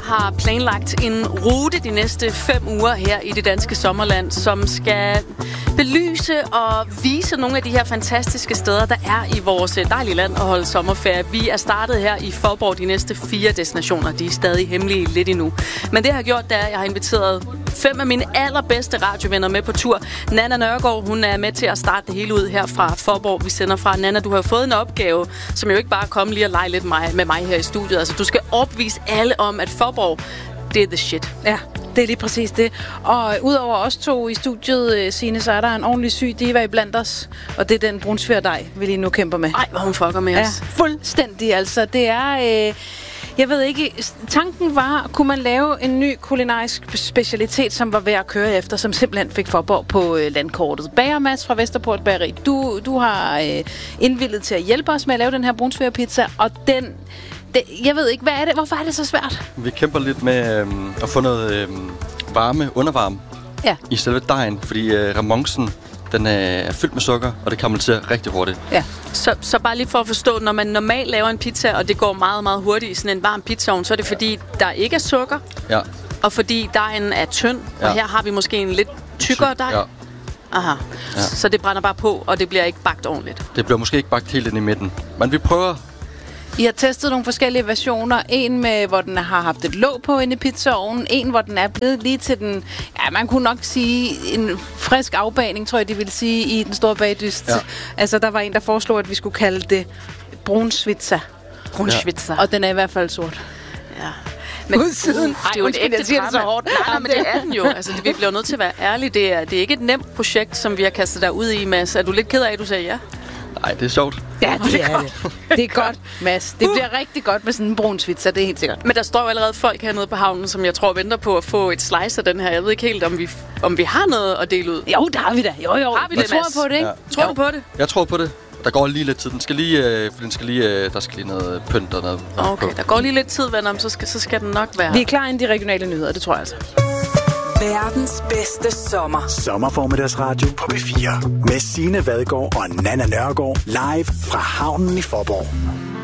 har planlagt en rute de næste 5 uger her i det danske sommerland, som skal belyse og vise nogle af de her fantastiske steder, der er i vores dejlige land at holde sommerferie. Vi er startet her i Faaborg de næste 4 destinationer. De er stadig hemmelige lidt endnu. Men det jeg har gjort, det er, at jeg har inviteret 5 af mine allerbedste radiovenner med på tur. Nanna Nørgaard, hun er med til at starte det hele ud her fra Faaborg. Vi sender fra. Nanna, du har jo fået en opgave, som jo ikke bare kommer lige og lege lidt med mig her i studiet. Altså, du skal opvise alle om, at Faaborg, det er the shit. Ja, det er lige præcis det. Og udover os to i studiet, Signe, så er der en ordentlig syg diva i blandt os. Og det er den brunsværdej, vi lige nu kæmper med. Ej, hvor hun fucker med os. Ja, fuldstændig. Altså, det er... Jeg ved ikke, tanken var, kunne man lave en ny kulinarisk specialitet, som var værd at køre efter, som simpelthen fik Faaborg på landkortet. Bager Mads fra Vesterport Bageri, du har indvillet til at hjælpe os med at lave den her brunsværpizza, og jeg ved ikke, hvad er det? Hvorfor er det så svært? Vi kæmper lidt med at få noget undervarme i selve dejen, fordi remonsen, den er fyldt med sukker, og det karamelliserer rigtig hurtigt. Ja. Så bare lige for at forstå, når man normalt laver en pizza, og det går meget, meget hurtigt i sådan en varm pizzaovn, så er det fordi, der ikke er sukker, og fordi dejen er tynd, og her har vi måske en lidt tykkere dej. Ja. Aha. Ja. Så det brænder bare på, og det bliver ikke bagt ordentligt. Det bliver måske ikke bagt helt ind i midten, men vi prøver. I har testet nogle forskellige versioner. En med, hvor den har haft et låg på inde i pizzaovnen. En, hvor den er blevet lige til den... Ja, man kunne nok sige en frisk afbagning, tror jeg, de ville sige, i den store bagdyst. Ja. Altså, der var en, der foreslog, at vi skulle kalde det brunsvitsa. Brunsvitsa. Ja. Og den er i hvert fald sort. Ja. Men udsiden. Det er jo et ægte drama. Nej, men det er den jo. Altså, vi bliver nødt til at være ærlige. Det er ikke et nemt projekt, som vi har kastet dig ud i, Mads. Er du lidt ked af, at du sagde ja? Nej, det er sjovt. Ja, det er det. Det er godt, Mads. Det bliver rigtig godt med sådan en brunsvitsa, det er helt sikkert. Men der står jo allerede folk hernede på havnen, som jeg tror venter på at få et slice af den her. Jeg ved ikke helt, om vi har noget at dele ud. Jo, der har vi da. Jo. Har vi det, tror på det, ikke? Ja. Tror du på det? Jeg tror på det. Der går lige lidt tid. Der skal lige noget pynt og noget. Okay, der går lige lidt tid, venner, så skal den nok være. Vi er klar inden de regionale nyheder, det tror jeg altså. Verdens bedste sommer. Sommerformiddagsradio på P4. Med Signe Vadgaard og Nanna Nørgaard. Live fra havnen i Faaborg.